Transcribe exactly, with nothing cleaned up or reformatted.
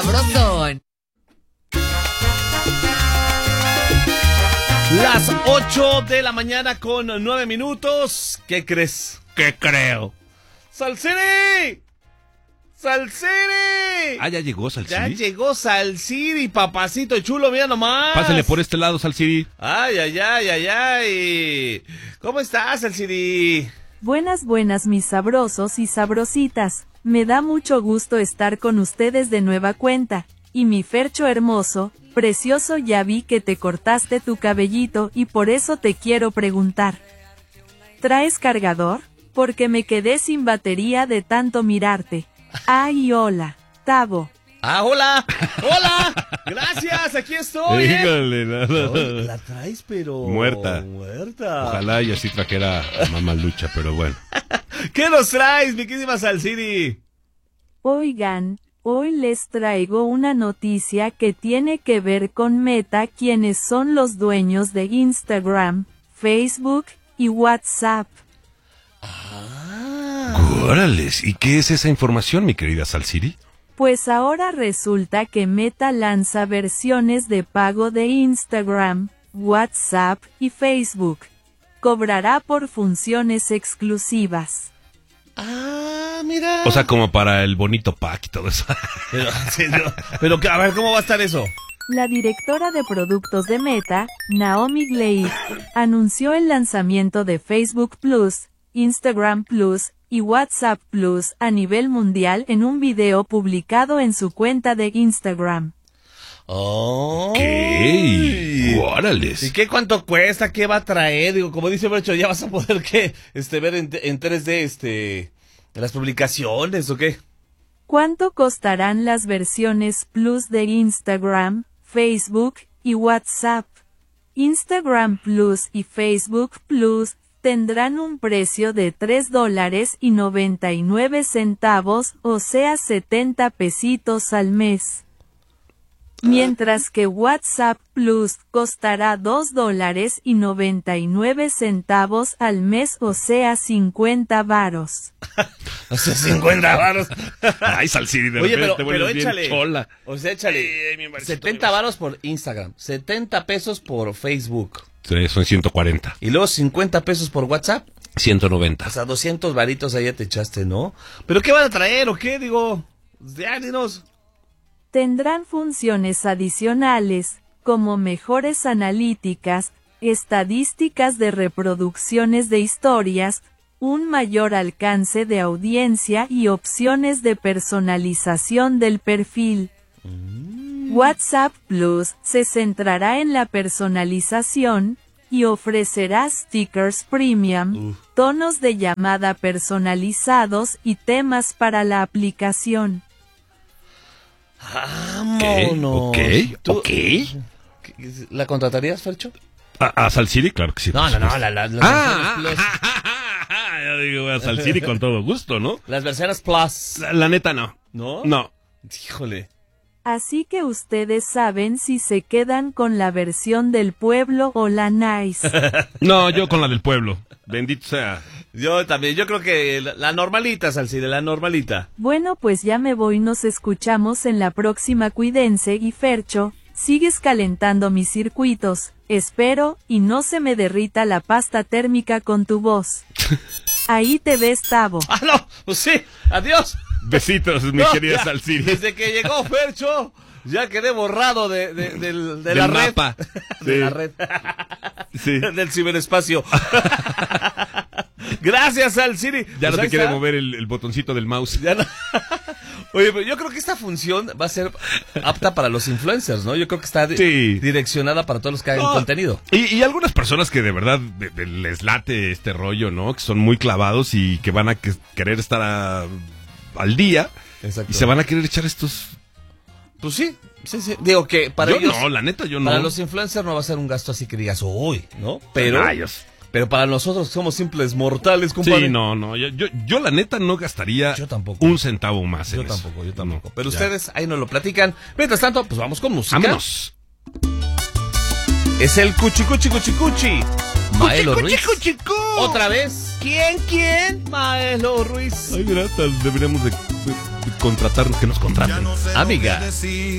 sabrosón. Las ocho de la mañana con nueve minutos. ¿Qué crees? ¿Qué creo? ¡Salsiri! ¡Salsiri! Ah, ya llegó Salsiri. Ya llegó Salsiri, papacito chulo, mira nomás. Pásale por este lado, Salsiri. Ay, ay, ay, ay, ay. ¿Cómo estás, Salsiri? Buenas, buenas, mis sabrosos y sabrositas. Me da mucho gusto estar con ustedes de nueva cuenta. Y mi Fercho hermoso, precioso, ya vi que te cortaste tu cabellito y por eso te quiero preguntar. ¿Traes cargador? Porque me quedé sin batería de tanto mirarte. Ay, hola, Tavo. Ah, hola, hola, gracias, aquí estoy. ¿eh? Híjole, nada. Oye, la traes, pero... Muerta. Muerta. Ojalá y así trajera a Mamalucha, pero bueno. ¿Qué nos traes, mi querida Salsiri? Oigan, hoy les traigo una noticia que tiene que ver con Meta, quienes son los dueños de Instagram, Facebook y WhatsApp. Ah. Órales, ¿y qué es esa información, mi querida Salsiri? Pues ahora resulta que Meta lanza versiones de pago de Instagram, WhatsApp y Facebook. Cobrará por funciones exclusivas. Ah, mira. O sea, como para el bonito pack y todo eso. Pero, sí, no, pero a ver, ¿cómo va a estar eso? La directora de productos de Meta, Naomi Glade, anunció el lanzamiento de Facebook Plus, Instagram Plus y WhatsApp Plus a nivel mundial en un video publicado en su cuenta de Instagram. Oh. ¿Qué? Órales. ¿Y qué cuánto cuesta? ¿Qué va a traer? Digo, como dice Bercho, ya vas a poder que este ver en, en tres D este las publicaciones o qué. ¿Cuánto costarán las versiones Plus de Instagram, Facebook y WhatsApp? Instagram Plus y Facebook Plus tendrán un precio de tres dólares y noventa y nueve centavos, o sea setenta pesitos al mes. Mientras que WhatsApp Plus costará dos dólares y noventa y nueve centavos al mes, o sea cincuenta varos. O sea, cincuenta varos. Ay, Salsiri, de Oye, repente pero, vuelves pero bien échale. chola. O sea, échale. Eh, mi marcito, setenta mi varos por Instagram, setenta pesos por Facebook. Sí, son ciento cuarenta. Y luego cincuenta pesos por WhatsApp. ciento noventa. O sea, doscientos varitos ahí ya te echaste, ¿no? ¿Pero qué van a traer o qué? Digo, ya dinos. Tendrán funciones adicionales, como mejores analíticas, estadísticas de reproducciones de historias, un mayor alcance de audiencia y opciones de personalización del perfil. WhatsApp Plus se centrará en la personalización y ofrecerá stickers premium, Uf. tonos de llamada personalizados y temas para la aplicación. Vámonos. Ok, ¿Tú- ok. ¿La contratarías, Fercho? ¿A, a Salsiri? Claro que sí. No, por no, no, supuesto. la, la, las Ah, versiones ah, ya digo, a Salsiri con todo gusto, ¿no? Plus. Las versiones Plus. La, la neta no. ¿No? No. Híjole. Así que ustedes saben si se quedan con la versión del pueblo o la nice. No, yo con la del pueblo. Bendito sea. Yo también, yo creo que la, la normalita, Salsiri, la normalita. Bueno, pues ya me voy, nos escuchamos en la próxima, cuídense. Y Fercho, sigues calentando mis circuitos, espero, y no se me derrita la pasta térmica con tu voz. Ahí te ves, Tavo. Ah, no, pues sí, adiós. Besitos, mi No, querida ya, Salsiri. Desde que llegó Fercho, ya quedé borrado de, de, del- de Del la red. mapa. De Sí. la red. Sí. Del ciberespacio. Gracias, Salsiri. Ya Pues no te ahí quiere está. mover el, el botoncito del mouse. Ya no. Oye, pero yo creo que esta función va a ser apta para los influencers, ¿no? Yo creo que está di- Sí. direccionada para todos los que hagan No, contenido. Y, y algunas personas que de verdad de- de- les late este rollo, ¿no? Que son muy clavados y que van a que- querer estar a- al día. Exacto. Y se van a querer echar estos... Pues sí, sí, sí. Digo que para yo ellos, no, la neta, yo no. para los influencers no va a ser un gasto así que digas, uy, ¿no? Pero, Rayos. pero para nosotros que somos simples mortales, compadre. Sí, no, no. Yo, yo, yo la neta no gastaría Yo tampoco. un centavo más en Yo eso. tampoco, yo tampoco. No, Pero ya. ustedes ahí nos lo platican. Mientras tanto, pues vamos con música. Vámonos. Es el Cuchi Cuchi Cuchi Cuchi Maelo Cuchi, Ruiz. cuchi, cuchi, cu. ¿Otra vez? ¿Quién, quién? Maelo Ruiz. Ay, mira, tal- deberíamos de, de- de contratarnos, que nos contraten. Amiga.